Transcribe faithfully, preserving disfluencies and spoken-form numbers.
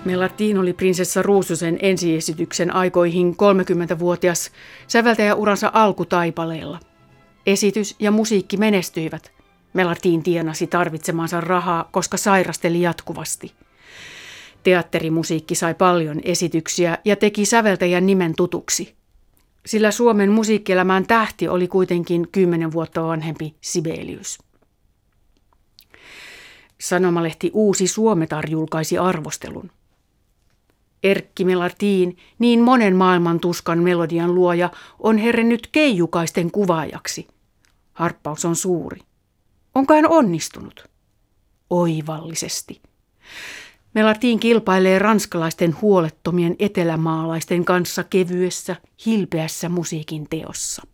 Melartin oli prinsessa Ruususen ensiesityksen aikoihin kolmekymmentävuotias säveltäjäuransa alkutaipaleella. Esitys ja musiikki menestyivät. Melartin tienasi tarvitsemansa rahaa, koska sairasteli jatkuvasti. Teatterimusiikki sai paljon esityksiä ja teki säveltäjän nimen tutuksi. Sillä Suomen musiikkielämän tähti oli kuitenkin kymmenen vuotta vanhempi Sibelius. Sanomalehti Uusi Suometar julkaisi arvostelun. Erkki Melartin, niin monen maailman tuskan melodian luoja, on herrennyt keijukaisten kuvaajaksi. Harppaus on suuri. Onko hän onnistunut? Oivallisesti. Melartin kilpailee ranskalaisten huolettomien etelämaalaisten kanssa kevyessä, hilpeässä musiikin teossa.